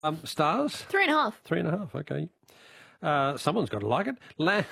Stars? 3.5. 3.5, okay. Someone's got to like it.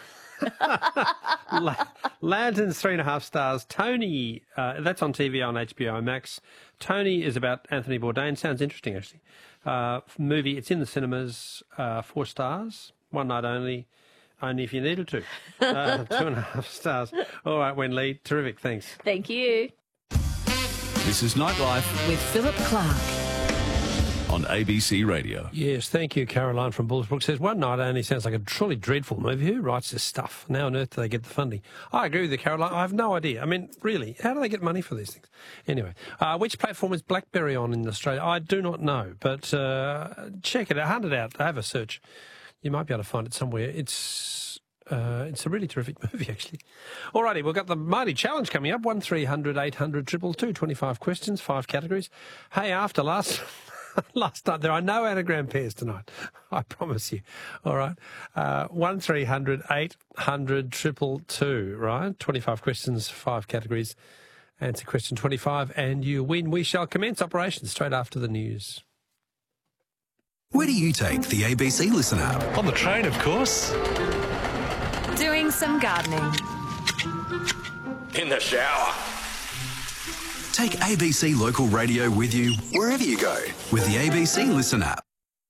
Lanterns, 3.5 stars. Tony, that's on TV on HBO Max. Tony is about Anthony Bourdain. Sounds interesting, actually. Movie, it's in the cinemas, 4 stars. One night only if you needed to. 2.5 stars. All right, Wenley, terrific, thanks. Thank you. This is Nightlife with Philip Clark on ABC Radio. Yes, thank you. Caroline from Bullsbrook says, One Night Only sounds like a truly dreadful movie. Who writes this stuff? How on earth do they get the funding? I agree with you, Caroline. I have no idea. I mean, really, how do they get money for these things? Anyway, which platform is BlackBerry on in Australia? I do not know, but check it out, hunt it out, have a search. You might be able to find it somewhere. It's a really terrific movie, actually. Alrighty, we've got the Mighty Challenge coming up. 1300 800 222, 25 questions, 5 categories. Hey, after last night, there are no anagram pairs tonight. I promise you. All right. 1300 800 222, right? 25 questions, 5 categories. Answer question 25 and you win. We shall commence operations straight after the news. Where do you take the ABC Listen app? On the train, of course. doing some gardening. In the shower. Take ABC Local Radio with you wherever you go with the ABC Listen app.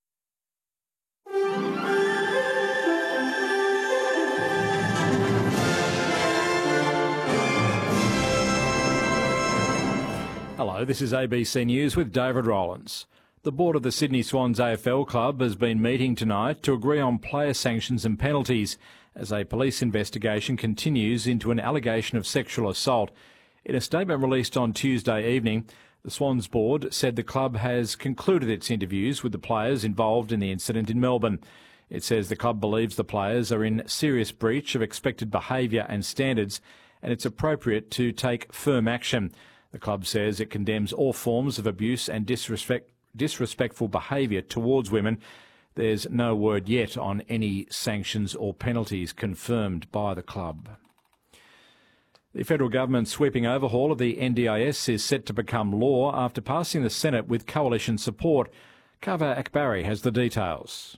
Hello, this is ABC News with David Rowlands. The board of the Sydney Swans AFL Club has been meeting tonight to agree on player sanctions and penalties as a police investigation continues into an allegation of sexual assault. In a statement released on Tuesday evening, the Swans board said the club has concluded its interviews with the players involved in the incident in Melbourne. It says the club believes the players are in serious breach of expected behaviour and standards, and it's appropriate to take firm action. The club says it condemns all forms of abuse and disrespectful behaviour towards women. There's no word yet on any sanctions or penalties confirmed by the club. The federal government's sweeping overhaul of the NDIS is set to become law after passing the Senate with coalition support. Kava Akbari has the details.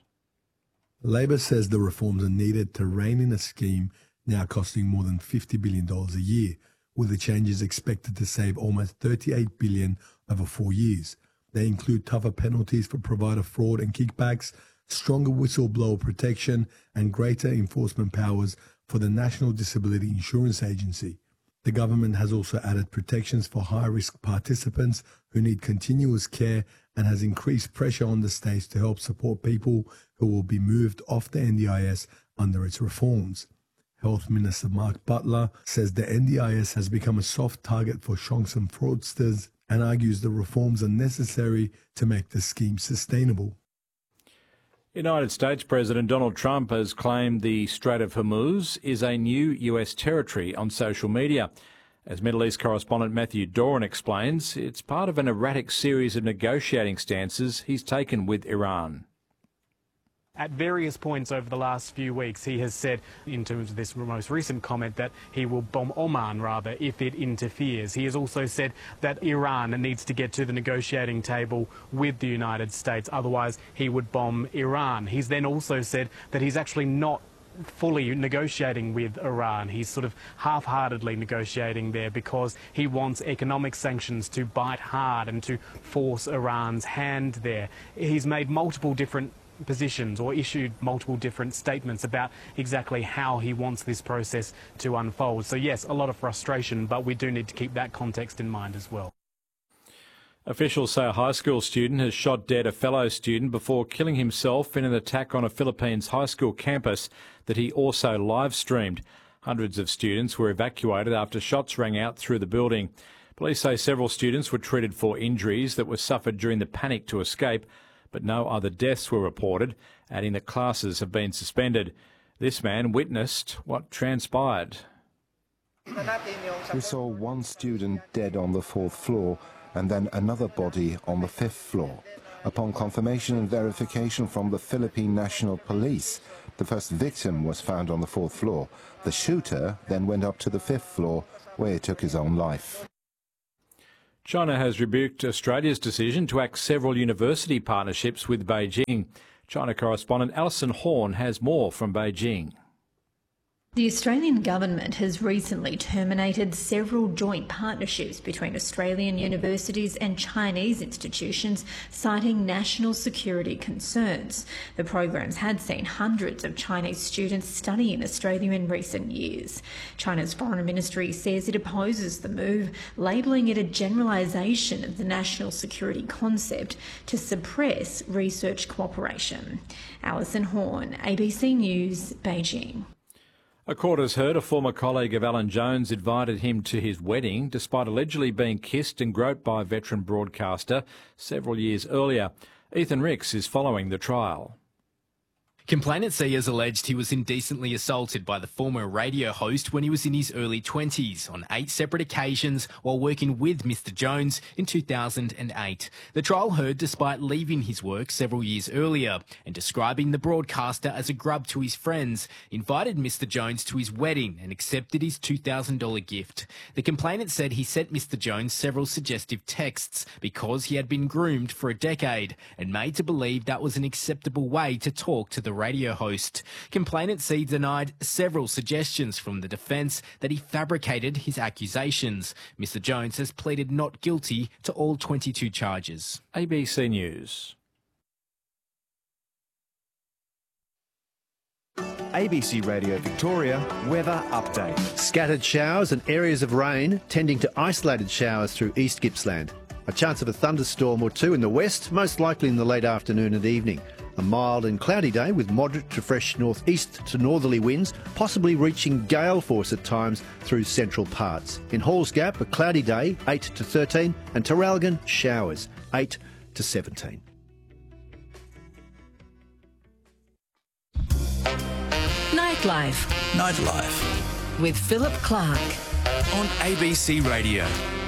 Labor says the reforms are needed to rein in a scheme now costing more than $50 billion a year, with the changes expected to save almost $38 billion over 4 years. They include tougher penalties for provider fraud and kickbacks, stronger whistleblower protection, and greater enforcement powers for the National Disability Insurance Agency. The government has also added protections for high-risk participants who need continuous care and has increased pressure on the states to help support people who will be moved off the NDIS under its reforms. Health Minister Mark Butler says the NDIS has become a soft target for shonks and fraudsters and argues the reforms are necessary to make the scheme sustainable. United States President Donald Trump has claimed the Strait of Hormuz is a new US territory on social media. As Middle East correspondent Matthew Doran explains, it's part of an erratic series of negotiating stances he's taken with Iran. At various points over the last few weeks, he has said, in terms of this most recent comment, that he will bomb Oman, rather, if it interferes. He has also said that Iran needs to get to the negotiating table with the United States, otherwise he would bomb Iran. He's then also said that he's actually not fully negotiating with Iran. He's sort of half-heartedly negotiating there because he wants economic sanctions to bite hard and to force Iran's hand there. He's made multiple different positions or issued multiple different statements about exactly how he wants this process to unfold. So yes, a lot of frustration, but we do need to keep that context in mind as well. Officials say a high school student has shot dead a fellow student before killing himself in an attack on a Philippines high school campus that he also live-streamed. Hundreds of students were evacuated after shots rang out through the building. Police say several students were treated for injuries that were suffered during the panic to escape, but no other deaths were reported, adding that classes have been suspended. This man witnessed what transpired. We saw one student dead on the 4th floor and then another body on the 5th floor. Upon confirmation and verification from the Philippine National Police, the first victim was found on the 4th floor. The shooter then went up to the 5th floor, where he took his own life. China has rebuked Australia's decision to axe several university partnerships with Beijing. China correspondent Alison Horn has more from Beijing. The Australian government has recently terminated several joint partnerships between Australian universities and Chinese institutions, citing national security concerns. The programs had seen hundreds of Chinese students study in Australia in recent years. China's foreign ministry says it opposes the move, labelling it a generalisation of the national security concept to suppress research cooperation. Alison Horn, ABC News, Beijing. A court has heard a former colleague of Alan Jones invited him to his wedding despite allegedly being kissed and groped by a veteran broadcaster several years earlier. Ethan Ricks is following the trial. Complainant C has alleged he was indecently assaulted by the former radio host when he was in his early 20s on 8 separate occasions while working with Mr Jones in 2008. The trial heard despite leaving his work several years earlier and describing the broadcaster as a grub to his friends, invited Mr Jones to his wedding and accepted his $2,000 gift. The complainant said he sent Mr Jones several suggestive texts because he had been groomed for a decade and made to believe that was an acceptable way to talk to the radio host. Complainant C denied several suggestions from the defence that he fabricated his accusations. Mr Jones has pleaded not guilty to all 22 charges. ABC News. ABC Radio Victoria weather update. Scattered showers and areas of rain tending to isolated showers through East Gippsland. A chance of a thunderstorm or two in the west, most likely in the late afternoon and evening. A mild and cloudy day with moderate to fresh northeast to northerly winds, possibly reaching gale force at times through central parts. In Halls Gap, a cloudy day, 8 to 13, and Terralgan, showers, 8 to 17. Nightlife Nightlife with Philip Clark on ABC Radio.